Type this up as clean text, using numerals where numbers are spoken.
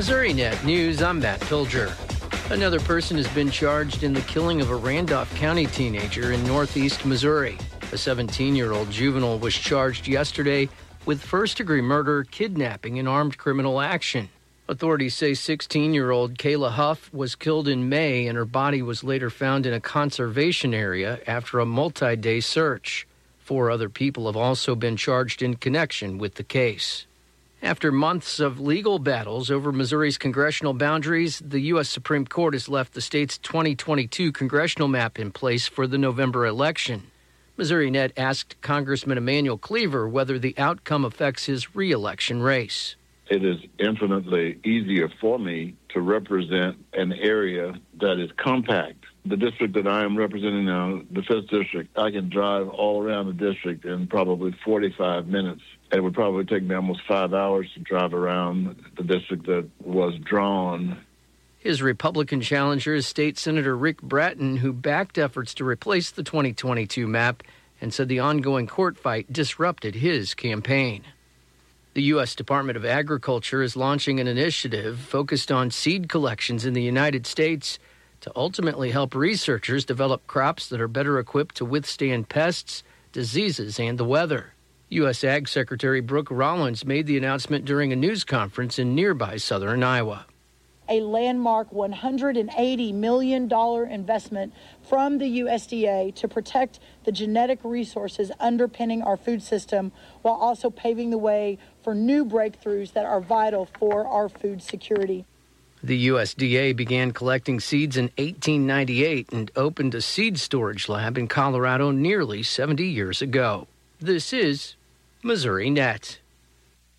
Missouri Net News, I'm Matt Pilger. Another person has been charged in the killing of a Randolph County teenager in northeast Missouri. A 17-year-old juvenile was charged yesterday with first-degree murder, kidnapping, and armed criminal action. Authorities say 16-year-old Kayla Huff was killed in May, and her body was later found in a conservation area after a multi-day search. 4 other people have also been charged in connection with the case. After months of legal battles over Missouri's congressional boundaries, the U.S. Supreme Court has left the state's 2022 congressional map in place for the November election. Missouri Net asked Congressman Emanuel Cleaver whether the outcome affects his re-election race. It is infinitely easier for me to represent an area that is compact. The district that I am representing now, the 5th District, I can drive all around the district in probably 45 minutes. It would probably take me almost 5 hours to drive around the district that was drawn. His Republican challenger is State Senator Rick Bratton, who backed efforts to replace the 2022 map and said the ongoing court fight disrupted his campaign. The U.S. Department of Agriculture is launching an initiative focused on seed collections in the United States to ultimately help researchers develop crops that are better equipped to withstand pests, diseases, and the weather. U.S. Ag Secretary Brooke Rollins made the announcement during a news conference in nearby southern Iowa. A landmark $180 million investment from the USDA to protect the genetic resources underpinning our food system, while also paving the way for new breakthroughs that are vital for our food security. The USDA began collecting seeds in 1898 and opened a seed storage lab in Colorado nearly 70 years ago. This is Missouri Net.